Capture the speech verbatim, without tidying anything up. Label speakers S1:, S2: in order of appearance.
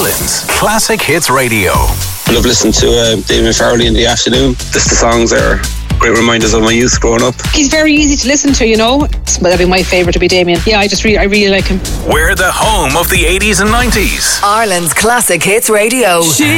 S1: Ireland's Classic Hits Radio.
S2: I love listening to uh, Damien Farrelly in the afternoon. Just the songs are great reminders of my youth growing up.
S3: He's very easy to listen to, you know. That'd be my favourite to be Damien. Yeah, I just really, I really like him.
S1: We're the home of the eighties and nineties.
S4: Ireland's Classic Hits Radio. She